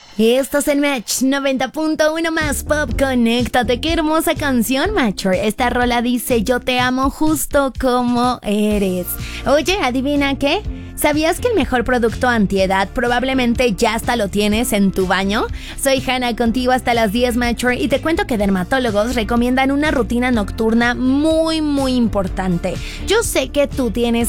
Esto es el Match 90.1 más Pop. Conéctate, qué hermosa canción, Macho. Esta rola dice: yo te amo justo como eres. Oye, ¿adivina qué? ¿Sabías que el mejor producto antiedad probablemente ya hasta lo tienes en tu baño? Soy Hannah, contigo hasta las 10, Macho, y te cuento que dermatólogos recomiendan una rutina nocturna muy importante. Yo sé que tú tienes